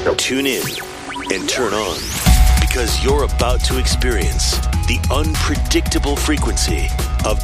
Tune in and turn on, because you're about to experience the unpredictable frequency of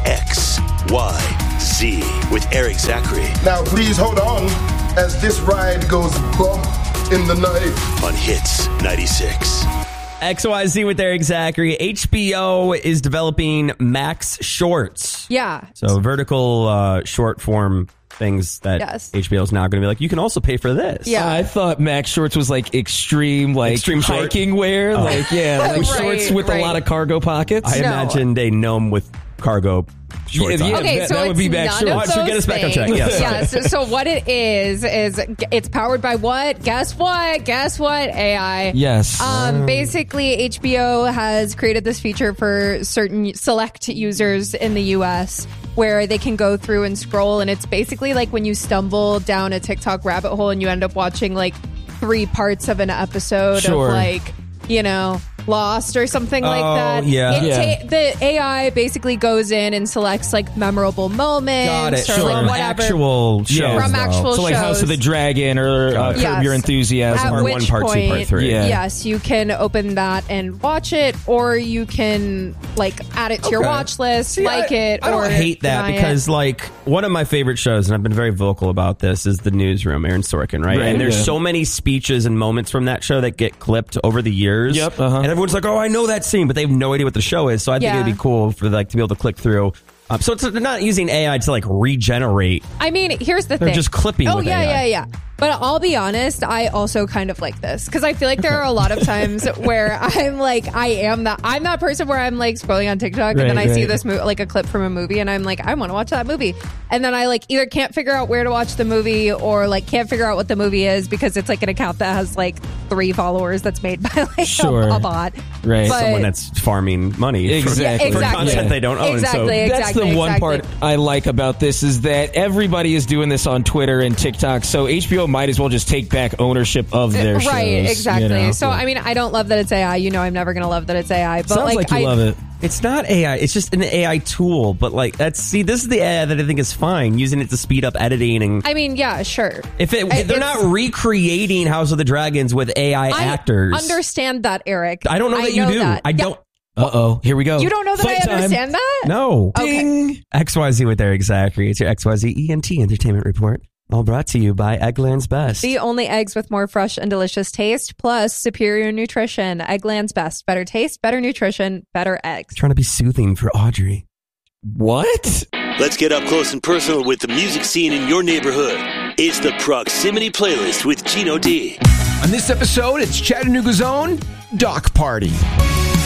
XYZ with Eric Zachary. Now please hold on as this ride goes bump in the night. On Hits 96. XYZ with Eric Zachary. HBO is developing Max Shorts. Yeah. So vertical short form things that HBO is now going to be like, you can also pay for this. Yeah. I thought Max Shorts was like extreme hiking wear. Oh. Like shorts with a lot of cargo pockets. I imagined a gnome with cargo shorts on. Okay, so that would be Max Shorts. Why don't you get us back on track? Yes. So what it is it's powered by what? Guess what? AI. Yes. Basically, HBO has created this feature for certain select users in the U.S. where they can go through and scroll, and it's basically like when you stumble down a TikTok rabbit hole and you end up watching like 3 parts of an episode of like, Lost or something like that. The AI basically goes in and selects like memorable moments or like whatever. Actual shows, from actual shows. So like House of the Dragon or Curb Your Enthusiasm. At part which 1, part 2, part 3. Yes, you can open that and watch it, or you can like add it to your watch list, I don't hate that because like one of my favorite shows, and I've been very vocal about this, is The Newsroom, Aaron Sorkin, right? And there's so many speeches and moments from that show that get clipped over the years. Yep. And everyone's like, oh, I know that scene, but they have no idea what the show is. So I think it'd be cool for like to be able to click through. So they're not using AI to like regenerate. I mean, here's the thing. They're just clipping with AI. Yeah. But I'll be honest, I also kind of like this because I feel like there are a lot of times where I'm like, I'm that person where I'm like scrolling on TikTok and then I see this like a clip from a movie and I'm like, I want to watch that movie. And then I like either can't figure out where to watch the movie or like can't figure out what the movie is because it's like an account that has like 3 followers that's made by like a bot. Right. But someone that's farming money Exactly. for content they don't own. That's the one part I like about this is that everybody is doing this on Twitter and TikTok. So HBO might as well just take back ownership of their shows. Right, exactly. So, I mean, I don't love that it's AI. I'm never going to love that it's AI. But Sounds like you love it. It's not AI. It's just an AI tool. But like, this is the AI that I think is fine, using it to speed up editing. And I mean, yeah, sure. If they're not recreating House of the Dragons with AI actors. I understand that, Eric. I don't know that you do. I don't. Uh-oh, here we go. You don't know that I understand that? No. Ding. Okay. XYZ with Eric Zachary. It's your XYZ ENT Entertainment Report. All brought to you by Eggland's Best. The only eggs with more fresh and delicious taste, plus superior nutrition. Eggland's Best. Better taste, better nutrition, better eggs. Trying to be soothing for Audrey. What? Let's get up close and personal with the music scene in your neighborhood. It's the Proximity Playlist with Gino D. On this episode, it's Chattanooga's own Doc Party.